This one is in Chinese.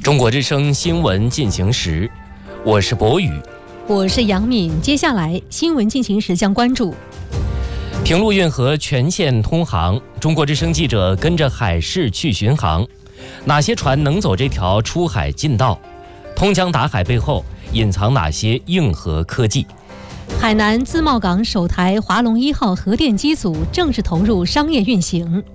中国之声新闻进行时，我是博宇， 我是杨敏。接下来新闻进行时将关注： 平陆运河全线通航，中国之声记者跟着海事去巡航，哪些船能走这条出海近道？通江达海背后隐藏哪些硬核科技？ 海南自贸港首台华龙1号核电机组正式投入商业运行。